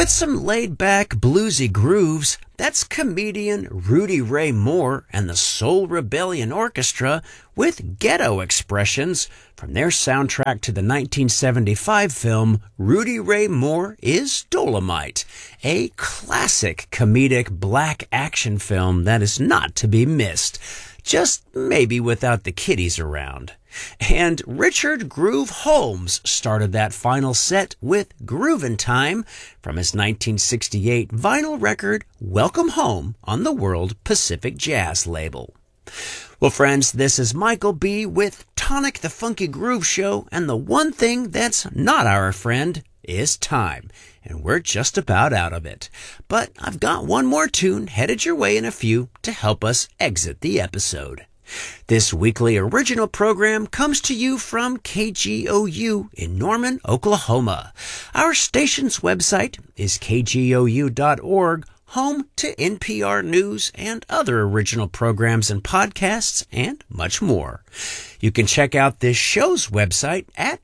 With some laid-back, bluesy grooves, that's comedian Rudy Ray Moore and the Soul Rebellion Orchestra with Ghetto Expressions from their soundtrack to the 1975 film Rudy Ray Moore is Dolomite, a classic comedic black action film that is not to be missed, just maybe without the kiddies around. And Richard Groove Holmes started that final set with Groovin' Time from his 1968 vinyl record Welcome Home on the World Pacific Jazz label. Well, friends, this is Michael B. with Tonic the Funky Groove Show, and the one thing that's not our friend is time, and we're just about out of it. But I've got one more tune headed your way in a few to help us exit the episode. This weekly original program comes to you from KGOU in Norman, Oklahoma. Our station's website is kgou.org, home to NPR News and other original programs and podcasts and much more. You can check out this show's website at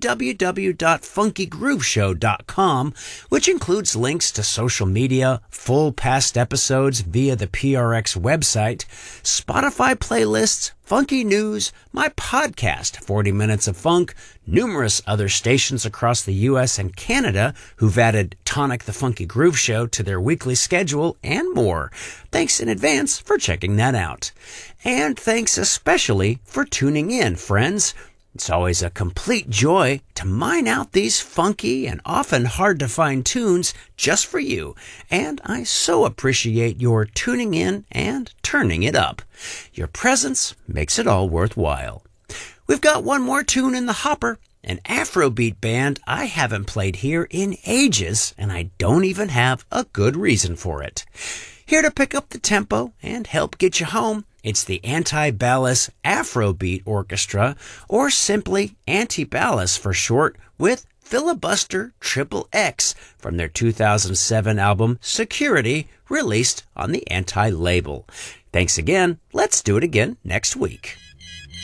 www.funkygrooveshow.com, which includes links to social media, full past episodes via the PRX website, Spotify playlists, funky news, my podcast, 40 Minutes of Funk, numerous other stations across the U.S. and Canada who've added Tonic the Funky Groove Show to their weekly schedule, and more. Thanks in advance for checking that out. And thanks especially for tuning in, friends. It's always a complete joy to mine out these funky and often hard-to-find tunes just for you, and I so appreciate your tuning in and turning it up. Your presence makes it all worthwhile. We've got one more tune in the hopper, an Afrobeat band I haven't played here in ages, and I don't even have a good reason for it. Here to pick up the tempo and help get you home, it's the Antibalas Afrobeat Orchestra, or simply Antibalas for short, with Filibuster Triple X from their 2007 album Security, released on the Anti label. Thanks again. Let's do it again next week.